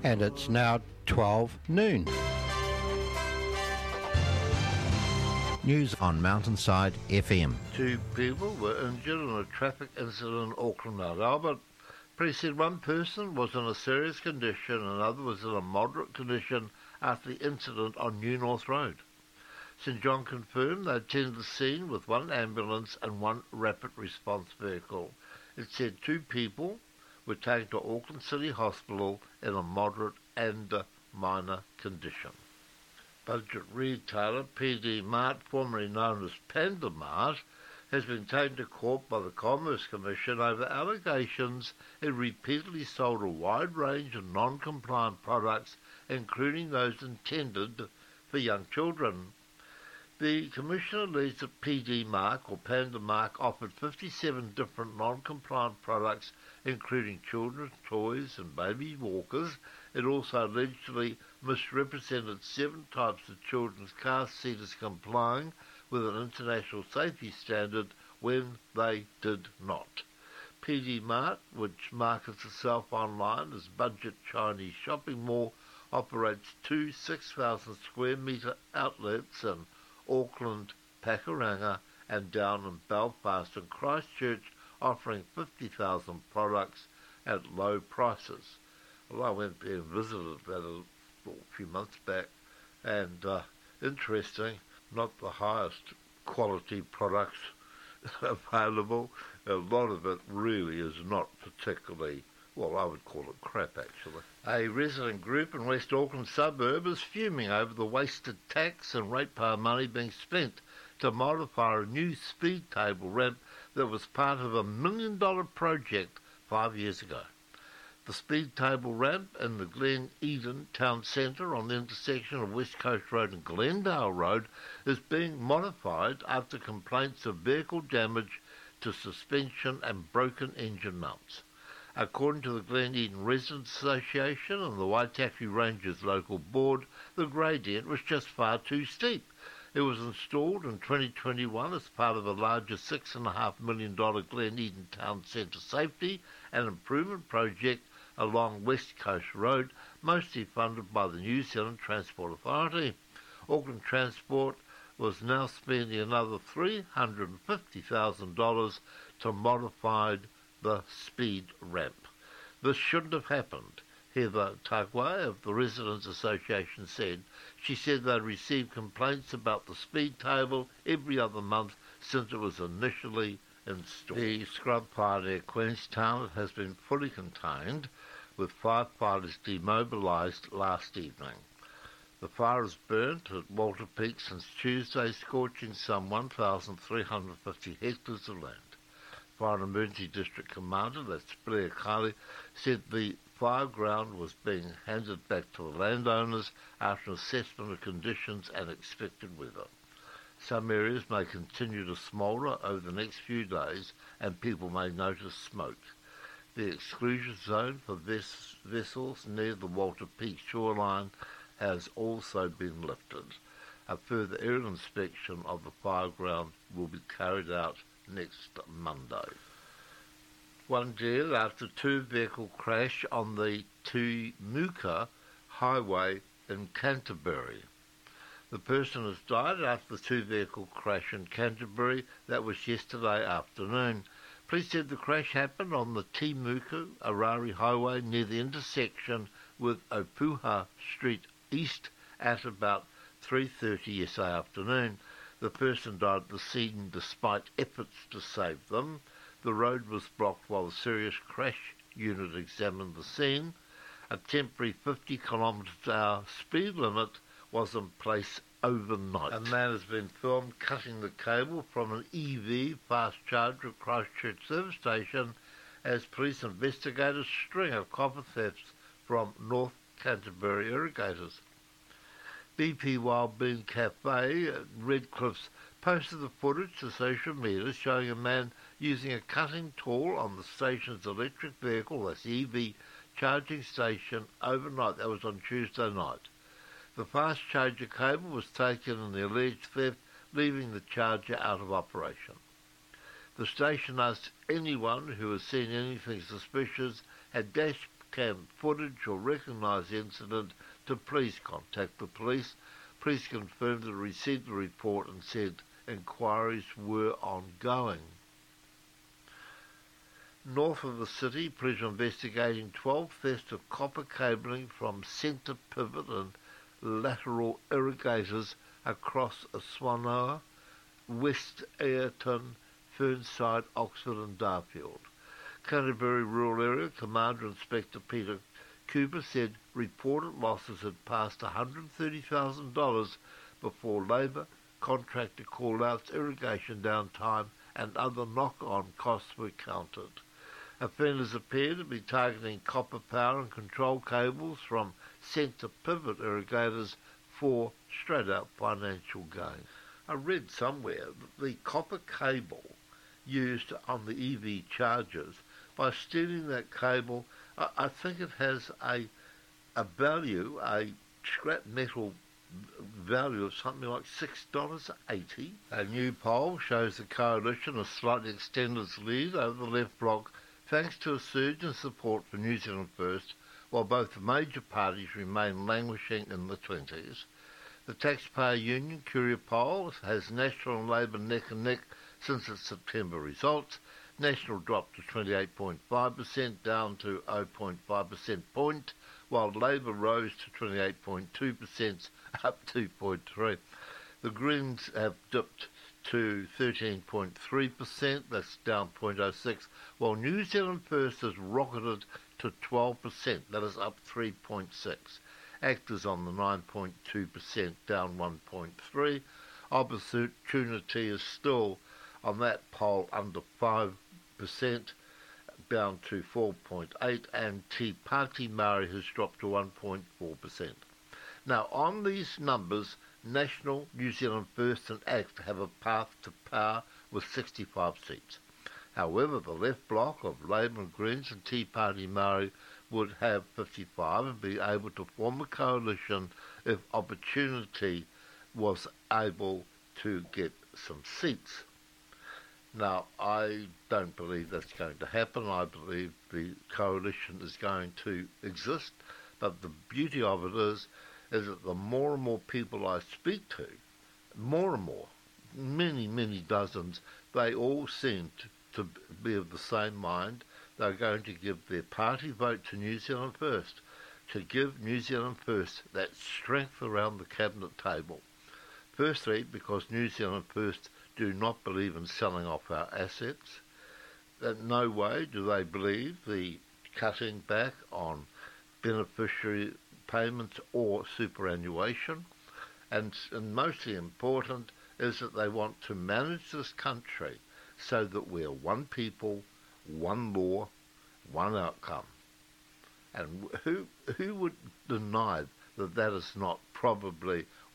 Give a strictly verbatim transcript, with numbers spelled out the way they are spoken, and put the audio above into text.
And it's now twelve noon. News on Mountainside F M. Two people were injured in a traffic incident in Auckland, Mount Albert. Police said one person was in a serious condition and another was in a moderate condition after the incident on New North Road. St John confirmed they attended the scene with one ambulance and one rapid response vehicle. It said two people were taken to Auckland City Hospital in a moderate and a minor condition. Budget retailer P D Mart, formerly known as Panda Mart, has been taken to court by the Commerce Commission over allegations it repeatedly sold a wide range of non-compliant products, including those intended for young children. The Commissioner alleges that P D Mark or Panda Mark offered fifty-seven different non-compliant products, including children's toys and baby walkers. It also allegedly misrepresented seven types of children's car seats as complying with an international safety standard when they did not. P D Mart, which markets itself online as Budget Chinese Shopping Mall, operates two six thousand square metre outlets in Auckland, Pakuranga and down in Belfast and Christchurch, offering fifty thousand products at low prices. Well, I went there and visited that a, well, a few months back, and uh, interesting, not the highest quality products available. A lot of it really is not particularly, well, I would call it crap, actually. A resident group in West Auckland suburb is fuming over the wasted tax and ratepayer money being spent to modify a new speed table ramp that was part of a million dollar project five years ago. The speed table ramp in the Glen Eden town centre on the intersection of West Coast Road and Glendale Road is being modified after complaints of vehicle damage to suspension and broken engine mounts. According to the Glen Eden Residents Association and the Waitaki Rangers local board, the gradient was just far too steep. It was installed in twenty twenty-one as part of a larger six point five million dollars Glen Eden Town Centre safety and improvement project along West Coast Road, mostly funded by the New Zealand Transport Authority. Auckland Transport was now spending another three hundred fifty thousand dollars to modify the speed ramp. This shouldn't have happened, Heather Tagway of the Residents Association said. She said they received complaints about the speed table every other month since it was initially installed. The scrub fire near Queenstown has been fully contained, with firefighters demobilised last evening. The fire has burnt at Walter Peak since Tuesday, scorching some one thousand three hundred fifty hectares of land. Fire and Emergency District Commander, that's Blair Kali, said the fireground was being handed back to the landowners after an assessment of conditions and expected weather. Some areas may continue to smoulder over the next few days and people may notice smoke. The exclusion zone for ves- vessels near the Walter Peak shoreline has also been lifted. A further aerial inspection of the fireground will be carried out next Monday. One dead after two-vehicle crash on the Tumuka Highway in Canterbury. The person has died after the two-vehicle crash in Canterbury. That was yesterday afternoon. Police said the crash happened on the Timuku Arari Highway near the intersection with Opuha Street East at about three thirty yesterday afternoon. The person died at the scene despite efforts to save them. The road was blocked while the serious crash unit examined the scene. A temporary fifty kilometre per hour speed limit was in place overnight. A man has been filmed cutting the cable from an E V fast charger at Christchurch service station as police investigate a string of copper thefts from North Canterbury irrigators. B P Wildbeing Cafe at Redcliffs posted the footage to social media showing a man using a cutting tool on the station's electric vehicle, that's E V, charging station overnight. That was on Tuesday night. The fast charger cable was taken in the alleged theft, leaving the charger out of operation. The station asked anyone who has seen anything suspicious had dash cam footage or recognise the incident, to please contact the police. Police confirmed they received the report and said inquiries were ongoing. North of the city, police are investigating twelve thefts of copper cabling from centre pivot and lateral irrigators across Swanoa, West Ayrton, Fernside, Oxford and Darfield. Canterbury Rural Area Commander Inspector Peter Cooper said reported losses had passed one hundred thirty thousand dollars before labour, contractor call-outs, irrigation downtime and other knock-on costs were counted. Offenders appear to be targeting copper power and control cables from centre pivot irrigators for straight-out financial gain. I read somewhere that the copper cable used on the E V chargers, by stealing that cable, I, I think it has a a value, a scrap metal value of something like six dollars eighty. A new poll shows the coalition has slightly extended its lead over the left bloc thanks to a surge in support for New Zealand First, while both the major parties remain languishing in the twenties. The Taxpayer Union Courier poll has National and Labour neck and neck since its September results. National dropped to twenty-eight point five percent, down to zero point five percent point, while Labour rose to twenty-eight point two percent, up two point three. The Greens have dipped to thirteen point three percent, that's down zero point zero six, while New Zealand First has rocketed to twelve percent, that is up three point six. Actors on the nine point two percent, down one point three. Opportunity is still on that poll under five percent, down to four point eight, and Te Pāti Māori has dropped to one point four percent. Now, on these numbers, National, New Zealand First and ACT have a path to power with sixty-five seats. However, the left bloc of Labour and Greens and Te Pāti Māori would have fifty-five and be able to form a coalition if Opportunity was able to get some seats. Now, I don't believe that's going to happen. I believe the coalition is going to exist, but the beauty of it is, is that the more and more people I speak to, more and more, many, many dozens, they all seem to, to be of the same mind. They're going to give their party vote to New Zealand First, to give New Zealand First that strength around the cabinet table. Firstly, because New Zealand First do not believe in selling off our assets. In no way do they believe the cutting back on beneficiary payments or superannuation. And, and mostly important is that they want to manage this country so that we're one people, one law, one outcome. And who who would deny that that is not probably